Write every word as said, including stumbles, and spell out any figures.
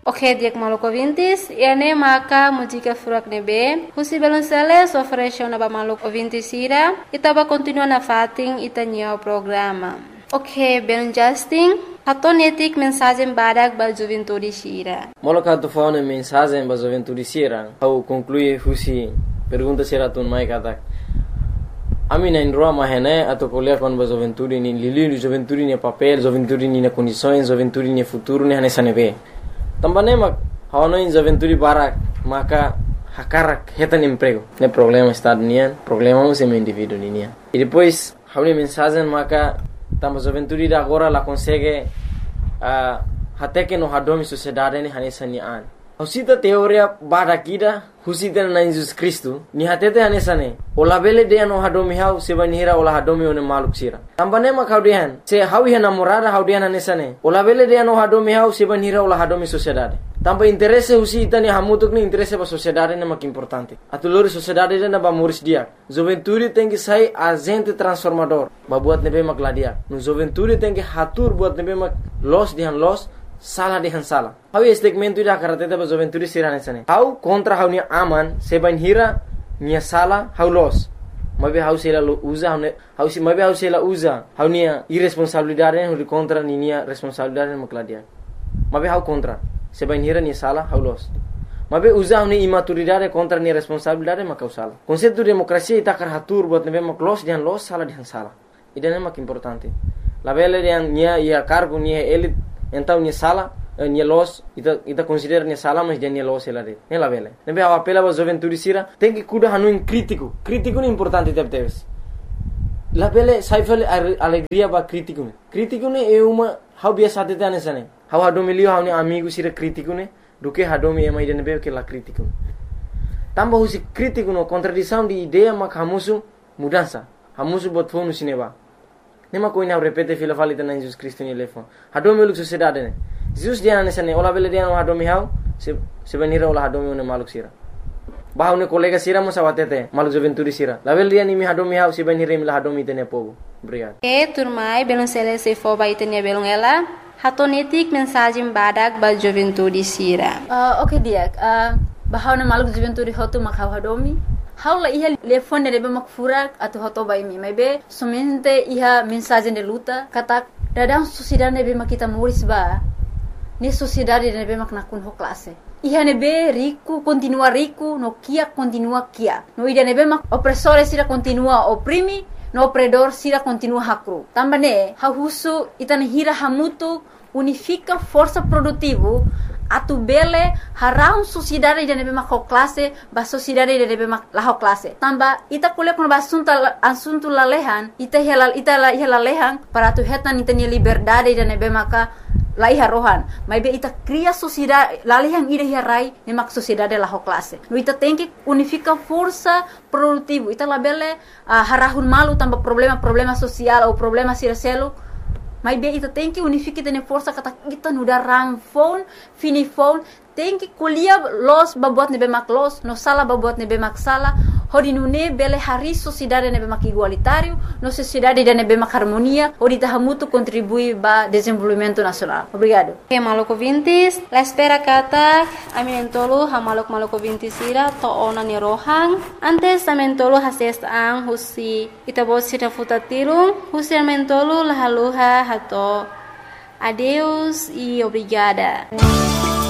Ok, diak maluco ouvintes, ene maka música furak nebe, husi balonceles ofereceu na ba maluco ouvintes ira, itaba continua na fating itanyo programa. Ok, ben Justin, hatonetik mensagem badak ba juventude sira. Moloka tu fauna mensagem ba juventude sira, au conclui husi pergunta sira tun mai katak. Ami na indroa mahene atau kuliah kon ba juventude ni lili juventude ni papel, juventude ni na condições, juventude ni futuro ni hanesa nebe. Tambane mak hawana in juventude barak maka hakarak hetan emprego. Ne problema está nian, problema o sem indivíduo nian. E depois hauli mensagem maka tamba juventude da agora la consegue uh, até que no hadomi sociedade ni hanesa ni an. Husita teoria barakida husita na Jesus Cristo ni hatete hanesa ne. Ola bele de no hadomi hau sebanira ola hadomi one maluk sira. Tambane mak haudian se hawi namorada haudian hanesa ne. Ola bele de no hadomi hau sebanira ola hadomi sociedade. Tamba interesse husita ni hamutuk ni interesse ba sociedade ne mak importante. Atulori sociedade na ba muris dia. Juventude tem que sair agente transformador. Ba buat nebe mak ladia. No juventude tem que hatur buat nebe mak los dihan los salah dihan salah. Hau segmento ida karateta ba juventude sirane sane. Hau kontra hau ni aman seban hira ni salah hau los. Mabe hau sela usa hau hau si mabe hau sela usa hau ni irresponsabilidade hau contra ni ni responsabilidade mak ladia. Mabe hau contra seban hira ni salah hau los. Mabe usa hau ni imaturidade contra ni responsabilidade mak salah. Konsepto demokrasia ita kar hatur buat nebe mak los dihan los salah dihan salah. Ida mak importante. La bele dihan nia ia cargo ni elit então ni sala ni los ita ita considera ni sala mas dia ni los ela de ne la vele ne be apela ba juventude sira tem que cuida hanu in crítico crítico ni importante tep teves la vele saifel alegria ba crítico ne crítico ne é uma how biasa tete anesane how hado milio how ni amigo sira crítico ne do que hado mi ema ide ne be que la crítico tamba husi crítico no contradição de ideia mak hamusu mudança hamusu bot fonu sineba. Nema koina repete fila falita na Jesus Cristo ni lefo. Hado mi luk sociedade ne. Jesus dia na sane ola bele dia no hado mi hau se se benira ola hado mi one maluk sira. Bahau ne kolega sira mo sawatete maluk juventude sira. La bele dia ni mi hado mi hau se benira mi la hado mi tene povo. Obrigado. E turmai belon sele se fo ba itene belon ela. Hatonetik mensagem badak ba juventude sira. Uh, okay dia. Uh, bahau na maluk juventude hotu makau hado mi. Haula iha telefone debe mak furak atau hoto bai mi maybe somente iha mensagem de luta katak dadang sociedade debe mak kita muris ba ni sociedade debe mak nakun ho classe iha nebe rico continua rico no kia continua kia no ida nebe mak opressore sira continua oprimi no opredor sira continua hakru tambane ha husu itane hira hamutu unifica força produtivo atu bele harau sociedade de nebe mako classe ba sociedade de nebe mak laho classe tamba ita kuliah kono basunta asuntu lalehan ita helal ita la helalehan para tu hetan ita ni liberdade de nebe maka laiha rohan mai be ita cria sociedade lalehan ida hirai ne mak sociedade laho classe no ita tem que unifica força produtivo ita la bele uh, harahun malu tamba problema problema social ou problema siraselo. Mas bem, ita tem que unificar tene força kata kita nuda rang phone, fini phone, tem que kuliah los babuat nebe mak los, no sala babuat nebe mak sala, hodi nune bele hari sociedade nebe mak igualitário, no sociedade de nebe mak harmonia, hodi tahamutu contribui ba desenvolvimento nacional. Obrigado. Okay, maluk ouvintes, la espera kata amin tolu ha maluk maluk ouvintes ira to ona ni rohang, antes amin tolu hases ang husi ita bosi na futatirung, husi amin tolu lahaluha hato. Adeus e obrigada.